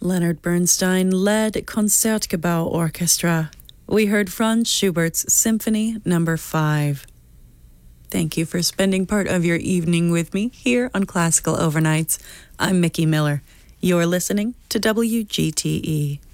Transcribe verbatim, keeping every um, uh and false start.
Leonard Bernstein led Concertgebouw Orchestra. We heard Franz Schubert's Symphony Number five. Thank you for spending part of your evening with me here on Classical Overnights. I'm Mickey Miller. You're listening to W G T E.